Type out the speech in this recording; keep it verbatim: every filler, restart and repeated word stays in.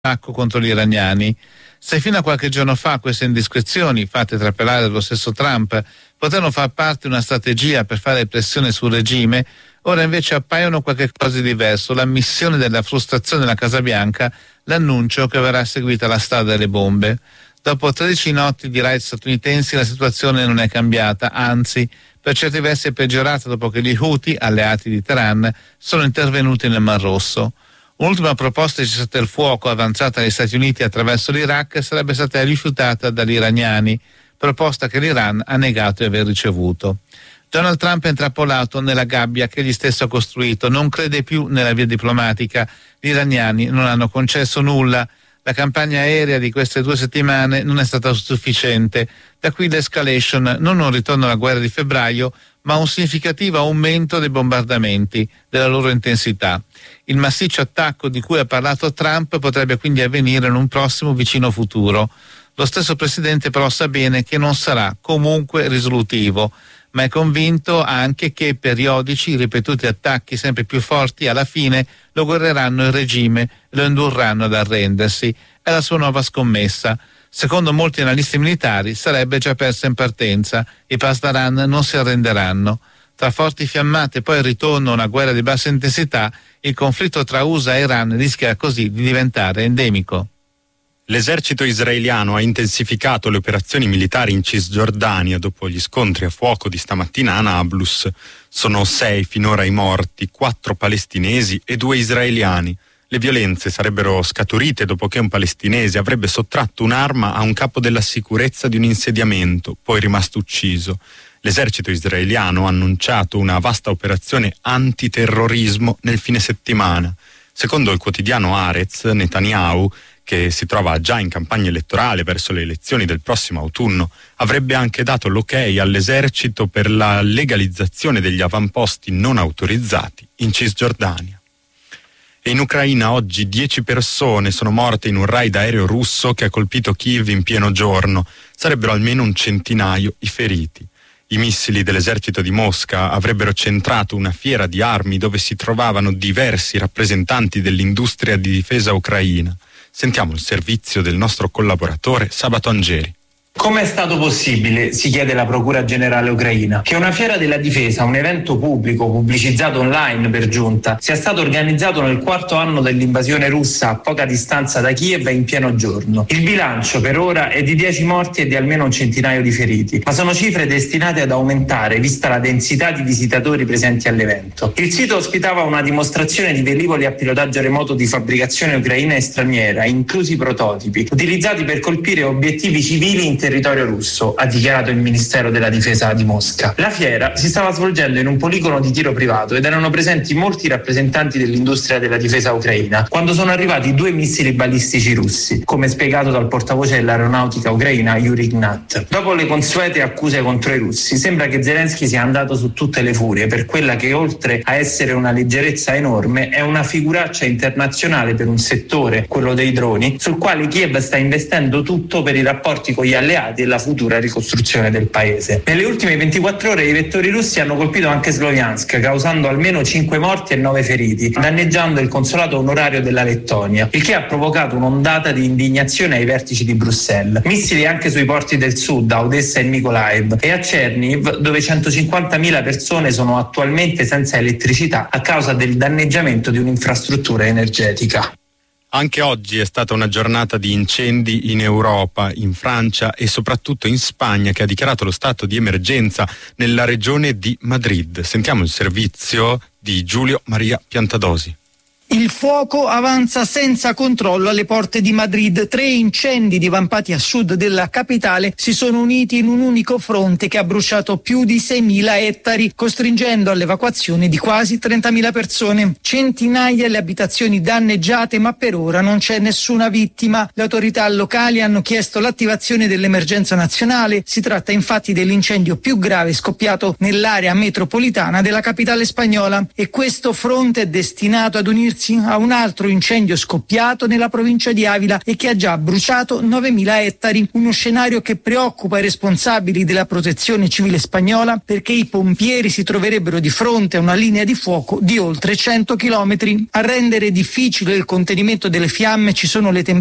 attacco contro gli iraniani. Se fino a qualche giorno fa queste indiscrezioni, fatte trapelare dallo stesso Trump, potevano far parte di una strategia per fare pressione sul regime, ora invece appaiono qualche cosa di diverso, l'ammissione della frustrazione della Casa Bianca, l'annuncio che verrà seguita la strada delle bombe. Dopo tredici notti di raid statunitensi la situazione non è cambiata, anzi per certi versi è peggiorata dopo che gli Houthi, alleati di Teheran, sono intervenuti nel Mar Rosso. Un'ultima proposta di cessate il fuoco avanzata dagli Stati Uniti attraverso l'Iraq sarebbe stata rifiutata dagli iraniani, proposta che l'Iran ha negato di aver ricevuto. Donald Trump è intrappolato nella gabbia che egli stesso ha costruito, non crede più nella via diplomatica, gli iraniani non hanno concesso nulla, la campagna aerea di queste due settimane non è stata sufficiente, da qui l'escalation, non un ritorno alla guerra di febbraio, ma un significativo aumento dei bombardamenti, della loro intensità. Il massiccio attacco di cui ha parlato Trump potrebbe quindi avvenire in un prossimo vicino futuro. Lo stesso presidente però sa bene che non sarà comunque risolutivo, ma è convinto anche che periodici, ripetuti attacchi sempre più forti alla fine lo guerreranno il regime e lo indurranno ad arrendersi. È la sua nuova scommessa. Secondo molti analisti militari sarebbe già persa in partenza, i Pasdaran non si arrenderanno. Tra forti fiammate e poi il ritorno a una guerra di bassa intensità, il conflitto tra U S A e Iran rischia così di diventare endemico. L'esercito israeliano ha intensificato le operazioni militari in Cisgiordania dopo gli scontri a fuoco di stamattina a Nablus. Sono sei finora i morti, quattro palestinesi e due israeliani. Le violenze sarebbero scaturite dopo che un palestinese avrebbe sottratto un'arma a un capo della sicurezza di un insediamento, poi rimasto ucciso. L'esercito israeliano ha annunciato una vasta operazione antiterrorismo nel fine settimana. Secondo il quotidiano Haaretz, Netanyahu, che si trova già in campagna elettorale verso le elezioni del prossimo autunno, avrebbe anche dato l'ok all'esercito per la legalizzazione degli avamposti non autorizzati in Cisgiordania. E in Ucraina oggi dieci persone sono morte in un raid aereo russo che ha colpito Kiev in pieno giorno. Sarebbero almeno un centinaio i feriti. I missili dell'esercito di Mosca avrebbero centrato una fiera di armi dove si trovavano diversi rappresentanti dell'industria di difesa ucraina. Sentiamo il servizio del nostro collaboratore Sabato Angeri. Come è stato possibile, si chiede la Procura Generale ucraina, che una fiera della difesa, un evento pubblico pubblicizzato online per giunta, sia stato organizzato nel quarto anno dell'invasione russa a poca distanza da Kiev e in pieno giorno? Il bilancio per ora è di dieci morti e di almeno un centinaio di feriti, ma sono cifre destinate ad aumentare vista la densità di visitatori presenti all'evento. Il sito ospitava una dimostrazione di velivoli a pilotaggio remoto di fabbricazione ucraina e straniera, inclusi prototipi, utilizzati per colpire obiettivi civili in territorio russo, ha dichiarato il Ministero della Difesa di Mosca. La fiera si stava svolgendo in un poligono di tiro privato ed erano presenti molti rappresentanti dell'industria della difesa ucraina quando sono arrivati due missili balistici russi, come spiegato dal portavoce dell'aeronautica ucraina Yuri Ignat. Dopo le consuete accuse contro i russi, sembra che Zelensky sia andato su tutte le furie per quella che, oltre a essere una leggerezza enorme, è una figuraccia internazionale per un settore, quello dei droni, sul quale Kiev sta investendo tutto per i rapporti con gli alleati e la futura ricostruzione del paese. Nelle ultime ventiquattro ore i vettori russi hanno colpito anche Sloviansk, causando almeno cinque morti e nove feriti, danneggiando il consolato onorario della Lettonia, il che ha provocato un'ondata di indignazione ai vertici di Bruxelles. Missili anche sui porti del sud, a Odessa e Mykolaiv, e a Cherniv, dove centocinquantamila persone sono attualmente senza elettricità a causa del danneggiamento di un'infrastruttura energetica. Anche oggi è stata una giornata di incendi in Europa, in Francia e soprattutto in Spagna, che ha dichiarato lo stato di emergenza nella regione di Madrid. Sentiamo il servizio di Giulio Maria Piantadosi. Il fuoco avanza senza controllo alle porte di Madrid. Tre incendi divampati a sud della capitale si sono uniti in un unico fronte che ha bruciato più di seimila ettari, costringendo all'evacuazione di quasi trentamila persone. Centinaia le abitazioni danneggiate, ma per ora non c'è nessuna vittima. Le autorità locali hanno chiesto l'attivazione dell'emergenza nazionale. Si tratta infatti dell'incendio più grave scoppiato nell'area metropolitana della capitale spagnola. E questo fronte è destinato ad unirsi aggiungersi a un altro incendio scoppiato nella provincia di Avila e che ha già bruciato novemila ettari. Uno scenario che preoccupa i responsabili della protezione civile spagnola, perché i pompieri si troverebbero di fronte a una linea di fuoco di oltre cento chilometri. A rendere difficile il contenimento delle fiamme ci sono le temperature